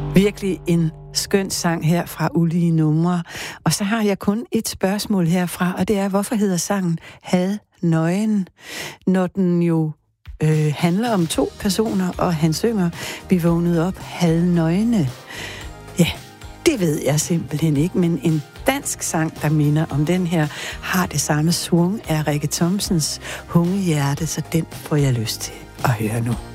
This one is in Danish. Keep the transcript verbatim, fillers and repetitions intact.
Virkelig en skøn sang her fra Ulige Numre. Og så har jeg kun et spørgsmål herfra, og det er, hvorfor hedder sangen Had Nøgen, når den jo øh, handler om to personer, og han synger, vi vågnede op halvnøgne. Ja, det ved jeg simpelthen ikke, men en dansk sang, der minder om den her, har det samme swung af Rikke Thomsens Hungehjerte, så den får jeg lyst til at høre nu.